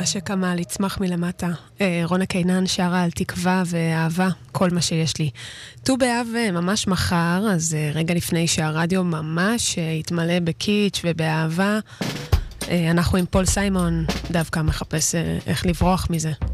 מה שכמל יצמח מלמטה. רונה קינן שרה על תקווה ואהבה, כל מה שיש לי. ט"ו באב ממש מחר, אז רגע לפני שהרדיו ממש יתמלא בקיץ' ובאהבה, אנחנו עם פול סיימון דווקא מחפש איך לברוח מזה.